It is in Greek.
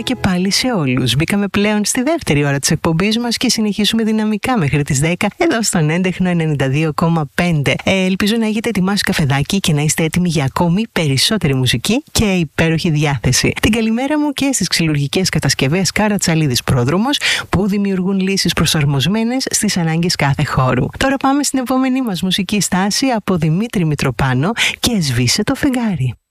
και πάλι σε όλους. Μπήκαμε πλέον στη δεύτερη ώρα της εκπομπής μας και συνεχίσουμε δυναμικά μέχρι τις 10 εδώ στον έντεχνο 92,5. Ελπίζω να έχετε ετοιμάσει καφεδάκι και να είστε έτοιμοι για ακόμη περισσότερη μουσική και υπέροχη διάθεση. Την καλημέρα μου και στις ξυλουργικές κατασκευές Καρατσαλίδης Πρόδρομος που δημιουργούν λύσεις προσαρμοσμένες στις ανάγκες κάθε χώρου. Τώρα πάμε στην επόμενή μας μουσική στάση από Δημήτρη Μητροπάνο και «Σβήσε το φεγγάρι».